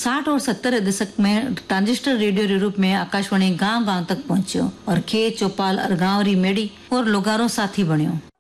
60 और 70 दशक में ट्रांजिस्टर रेडियो के रूप में आकाशवाणी गांव-गांव तक पहुंचो और खेत चौपाल और गांव री मेड़ी और लोगारो साथी बन्यो।